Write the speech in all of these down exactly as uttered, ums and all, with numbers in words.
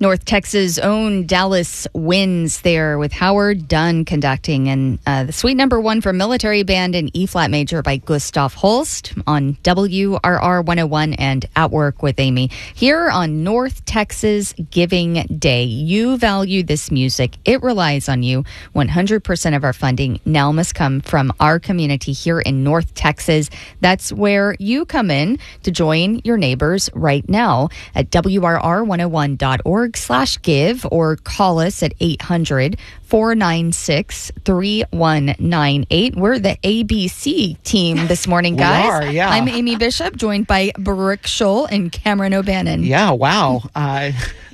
North Texas' own Dallas wins there with Howard Dunn conducting, and uh, the suite number one for Military Band in E-flat major by Gustav Holst on W R R one oh one and At Work with Amy. Here on North Texas Giving Day, you value this music. It relies on you. one hundred percent of our funding now must come from our community here in North Texas. That's where you come in to join your neighbors right now at W R R one oh one dot org slash give or call us at eight hundred, four nine six, three one nine eight. We're the A B C team this morning, guys. We are, yeah. I'm Amy Bishop, joined by Brooke Scholl and Cameron O'Bannon. Yeah, wow. Uh,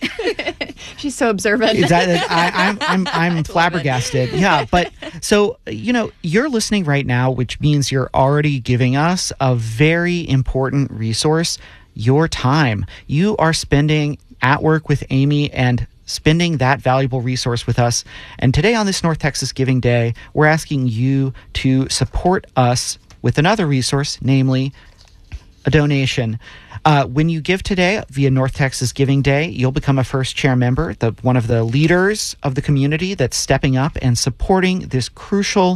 She's so observant. Is that, I, I'm I'm I'm flabbergasted. Yeah, but so you know, you're listening right now, which means you're already giving us a very important resource, your time. You are spending At Work with Amy and spending that valuable resource with us. And today on this North Texas Giving Day, we're asking you to support us with another resource, namely a donation. Uh, when you give today via North Texas Giving Day, you'll become a first chair member, the one of the leaders of the community that's stepping up and supporting this crucial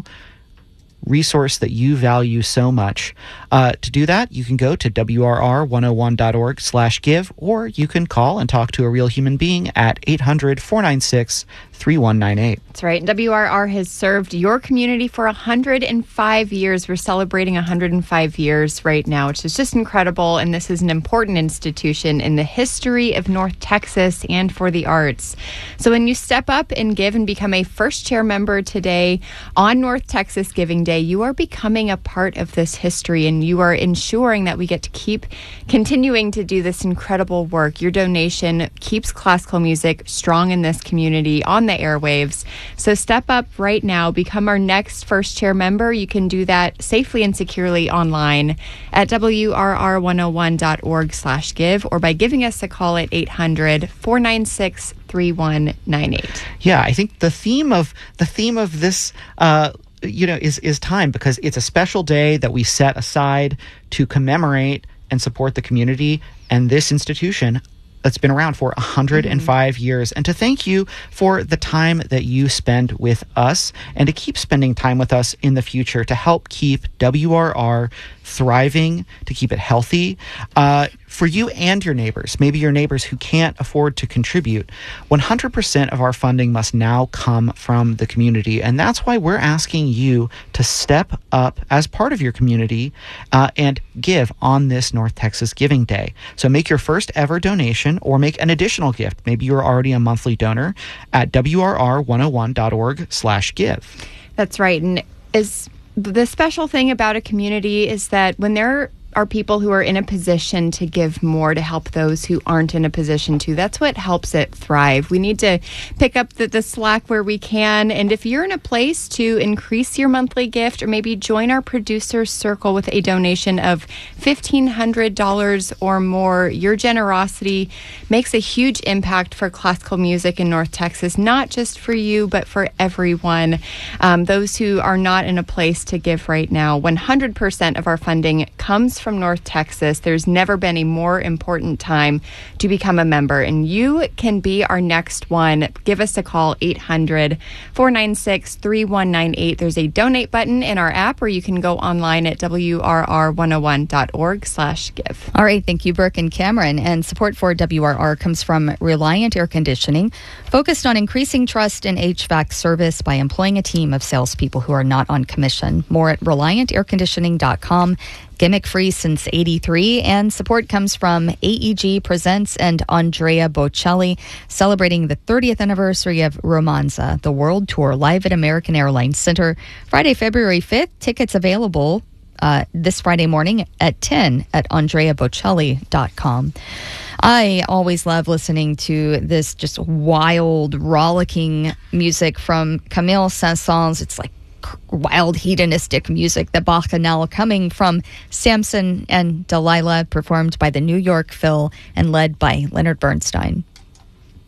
resource that you value so much. Uh, to do that, you can go to W R R one oh one dot org slash give, or you can call and talk to a real human being at eight hundred, four nine six, three one nine eight. That's right. And W R R has served your community for one hundred five years. We're celebrating one hundred five years right now, which is just incredible. And this is an important institution in the history of North Texas and for the arts. So when you step up and give and become a first chair member today on North Texas Giving Day, you are becoming a part of this history, and you are ensuring that we get to keep continuing to do this incredible work. Your donation keeps classical music strong in this community on the airwaves. So step up right now, become our next first chair member. You can do that safely and securely online at W R R one oh one dot org slash give, or by giving us a call at eight hundred, four nine six, three one nine eight. Yeah, I think the theme of the theme of this uh you know, is, is time, because it's a special day that we set aside to commemorate and support the community and this institution that's been around for one hundred five mm-hmm. years. And to thank you for the time that you spend with us, and to keep spending time with us in the future to help keep W R R thriving, to keep it healthy, uh, for you and your neighbors, maybe your neighbors who can't afford to contribute. one hundred percent of our funding must now come from the community. And that's why we're asking you to step up as part of your community uh, and give on this North Texas Giving Day. So make your first ever donation, or make an additional gift. Maybe you're already a monthly donor at W R R one oh one dot org slash give. That's right. And is the special thing about a community is that when there are people who are in a position to give more to help those who aren't in a position to, that's what helps it thrive. We need to pick up the, the slack where we can. And if you're in a place to increase your monthly gift, or maybe join our producer's circle with a donation of fifteen hundred dollars or more, your generosity makes a huge impact for classical music in North Texas, not just for you, but for everyone. Um, those who are not in a place to give right now, one hundred percent of our funding comes from North Texas. There's never been a more important time to become a member, and you can be our next one. Give us a call, eight hundred, four nine six, three one nine eight. There's a donate button in our app, or you can go online at W R R one oh one dot org slash give. All right, thank you, Brooke and Cameron. And support for W R R comes from Reliant Air Conditioning, focused on increasing trust in H V A C service by employing a team of salespeople who are not on commission. More at reliant air conditioning dot com. Gimmick free since eighty-three, and support comes from A E G Presents and Andrea Bocelli, celebrating the thirtieth anniversary of Romanza, the world tour, live at American Airlines Center, Friday, February fifth. Tickets available uh, this Friday morning at ten at andrea bocelli dot com. I always love listening to this just wild, rollicking music from Camille Saint-Saëns. It's like wild hedonistic music, the Bacchanal, coming from Samson and Delilah, performed by the New York Phil and led by Leonard Bernstein.